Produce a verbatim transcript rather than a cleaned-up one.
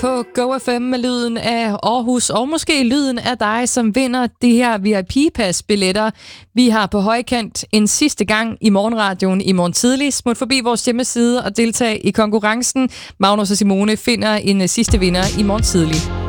på Go F M med lyden af Aarhus, og måske lyden af dig, som vinder de her V I P-pas-billetter. Vi har på højkant en sidste gang i morgenradioen i morgen tidlig. Smut forbi vores hjemmeside og deltag i konkurrencen. Magnus og Simone finder en sidste vinder i morgen tidlig.